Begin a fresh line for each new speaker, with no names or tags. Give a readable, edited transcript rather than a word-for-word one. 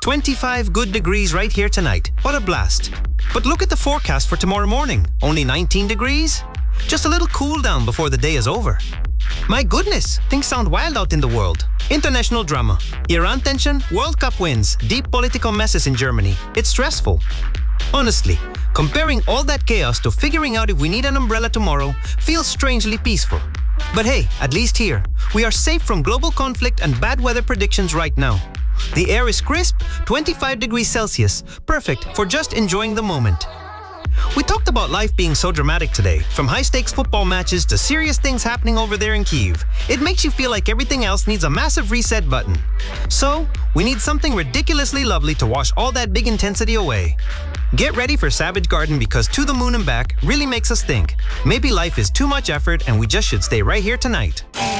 25 good degrees right here tonight. What a blast. But look at the forecast for tomorrow morning. Only 19 degrees? Just a little cool down before the day is over. My goodness, things sound wild out in the world. International drama, Iran tension, World Cup wins, deep political messes in Germany. It's stressful. Honestly, comparing all that chaos to figuring out if we need an umbrella tomorrow feels strangely peaceful. But hey, at least here, we are safe from global conflict and bad weather predictions right now. The air is crisp, 25 degrees Celsius, perfect for just enjoying the moment. We talked about life being so dramatic today, from high-stakes football matches to serious things happening over there in Kyiv. It makes you feel like everything else needs a massive reset button. So, we need something ridiculously lovely to wash all that big intensity away. Get ready for Savage Garden because To the Moon and Back really makes us think. Maybe life is too much effort and we just should stay right here tonight.